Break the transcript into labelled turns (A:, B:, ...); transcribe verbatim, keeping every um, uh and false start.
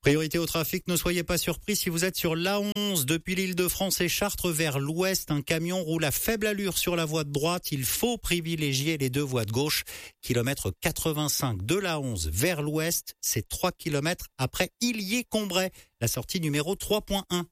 A: Priorité au trafic, ne soyez pas surpris si vous êtes sur l'A onze depuis l'Île-de-France et Chartres vers l'ouest. Un camion roule à faible allure sur la voie de droite. Il faut privilégier les deux voies de gauche. Kilomètre quatre-vingt-cinq de l'A onze vers l'ouest, c'est trois kilomètres après Illiers-Combray, la sortie numéro trois point un.